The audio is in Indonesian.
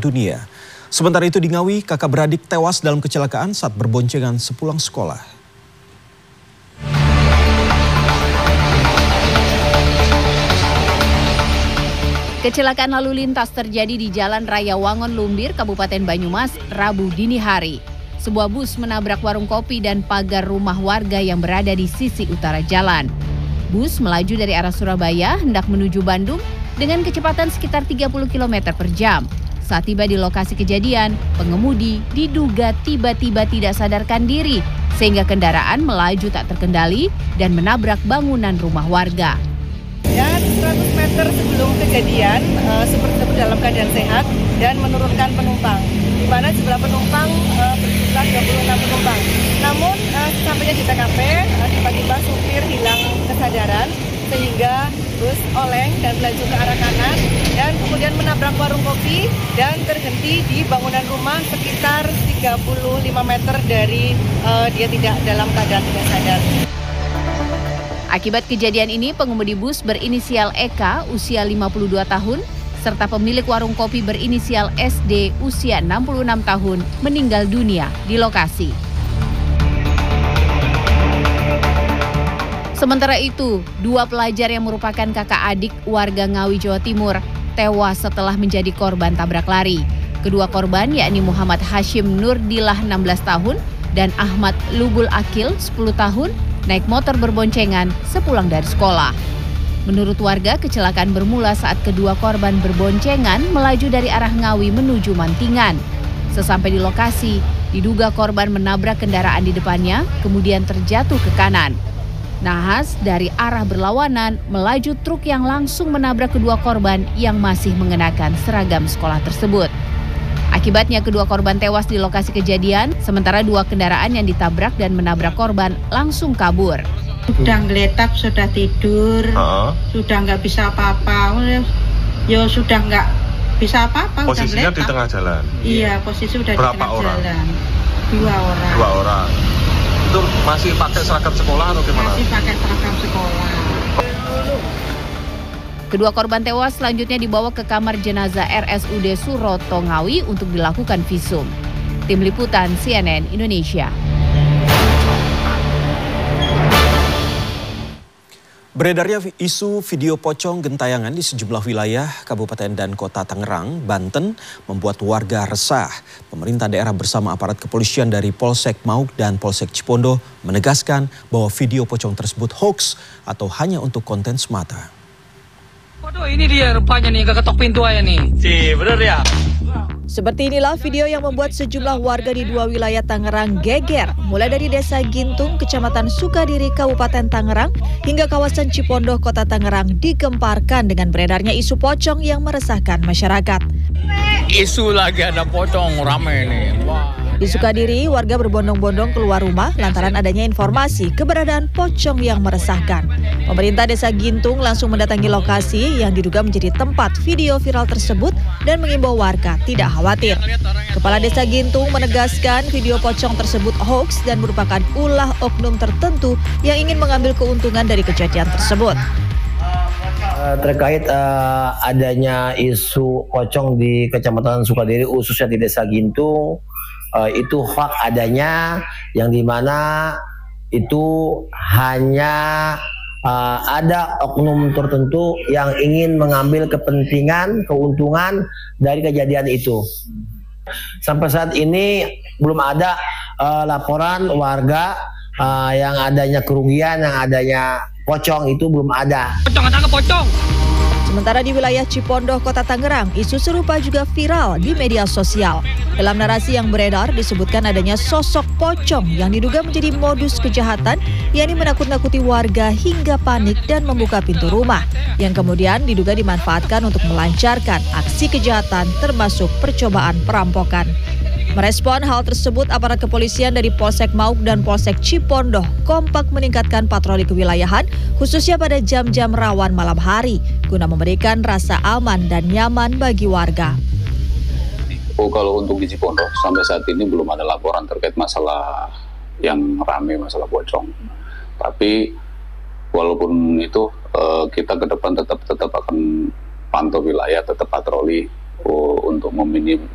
dunia. Sementara itu di Ngawi, kakak beradik tewas dalam kecelakaan saat berboncengan sepulang sekolah. Kecelakaan lalu lintas terjadi di Jalan Raya Wangon Lumbir, Kabupaten Banyumas, Rabu dini hari. Sebuah bus menabrak warung kopi dan pagar rumah warga yang berada di sisi utara jalan. Bus melaju dari arah Surabaya hendak menuju Bandung dengan kecepatan sekitar 30 km per jam. Saat tiba di lokasi kejadian, pengemudi diduga tiba-tiba tidak sadarkan diri sehingga kendaraan melaju tak terkendali dan menabrak bangunan rumah warga. Dan 100 meter sebelum kejadian, seperti dalam keadaan sehat dan menurunkan penumpang, di mana jumlah penumpang berjumlah 26 penumpang. Namun sampainya di TKP, tiba-tiba supir hilang kesadaran sehingga bus oleng dan melaju ke arah kanan dan kemudian menabrak warung kopi dan terhenti di bangunan rumah sekitar 35 meter dari dia tidak dalam keadaan tidak sadar. Akibat kejadian ini, pengemudi bus berinisial EK usia 52 tahun, serta pemilik warung kopi berinisial SD usia 66 tahun meninggal dunia di lokasi. Sementara itu, dua pelajar yang merupakan kakak adik warga Ngawi, Jawa Timur, tewas setelah menjadi korban tabrak lari. Kedua korban yakni Muhammad Hashim Nurdillah 16 tahun dan Ahmad Lubul Akil 10 tahun, naik motor berboncengan sepulang dari sekolah. Menurut warga, kecelakaan bermula saat kedua korban berboncengan melaju dari arah Ngawi menuju Mantingan. Sesampai di lokasi, diduga korban menabrak kendaraan di depannya, kemudian terjatuh ke kanan. Nahas dari arah berlawanan, melaju truk yang langsung menabrak kedua korban yang masih mengenakan seragam sekolah tersebut. Akibatnya kedua korban tewas di lokasi kejadian, sementara dua kendaraan yang ditabrak dan menabrak korban langsung kabur. Sudah geletak, sudah tidur, sudah nggak bisa apa-apa, ya sudah nggak bisa apa-apa. Posisinya di tengah jalan? Iya, posisi sudah di tengah jalan. Dua orang. Dua orang. Itu masih pakai seragam sekolah atau gimana? Masih pakai seragam sekolah. Kedua korban tewas selanjutnya dibawa ke kamar jenazah RSUD Suroto Ngawi untuk dilakukan visum. Tim Liputan CNN Indonesia. Beredarnya isu video pocong gentayangan di sejumlah wilayah Kabupaten dan Kota Tangerang, Banten membuat warga resah. Pemerintah daerah bersama aparat kepolisian dari Polsek Mauk dan Polsek Cipondo menegaskan bahwa video pocong tersebut hoax atau hanya untuk konten semata. Waduh, ini dia rupanya nih, ketok pintu aja nih. Bener ya? Seperti inilah video yang membuat sejumlah warga di dua wilayah Tangerang geger, mulai dari Desa Gintung, Kecamatan Sukadiri, Kabupaten Tangerang, hingga kawasan Cipondo, Kota Tangerang digemparkan dengan beredarnya isu pocong yang meresahkan masyarakat. Isu lagi ada pocong, rame nih. Di Sukadiri, warga berbondong-bondong keluar rumah lantaran adanya informasi keberadaan pocong yang meresahkan. Pemerintah Desa Gintung langsung mendatangi lokasi yang diduga menjadi tempat video viral tersebut dan mengimbau warga tidak khawatir. Kepala Desa Gintung menegaskan video pocong tersebut hoax dan merupakan ulah oknum tertentu yang ingin mengambil keuntungan dari kejadian tersebut. Terkait adanya isu pocong di Kecamatan Sukadiri, khususnya di Desa Gintung, itu hoax adanya, yang dimana itu hanya ada oknum tertentu yang ingin mengambil kepentingan, keuntungan dari kejadian itu. Sampai saat ini belum ada laporan warga yang adanya kerugian, yang adanya pocong, itu belum ada. Pocong, tangkap pocong. Sementara di wilayah Cipondo, Kota Tangerang, isu serupa juga viral di media sosial. Dalam narasi yang beredar disebutkan adanya sosok pocong yang diduga menjadi modus kejahatan, yakni menakut-nakuti warga hingga panik dan membuka pintu rumah, yang kemudian diduga dimanfaatkan untuk melancarkan aksi kejahatan termasuk percobaan perampokan. Merespon hal tersebut, aparat kepolisian dari Polsek Mauk dan Polsek Cipondo kompak meningkatkan patroli kewilayahan, khususnya pada jam-jam rawan malam hari, guna memberikan rasa aman dan nyaman bagi warga. Kalau untuk di Cipondo, sampai saat ini belum ada laporan terkait masalah yang ramai, masalah pocong. Tapi walaupun itu, kita ke depan tetap akan pantau wilayah, tetap patroli untuk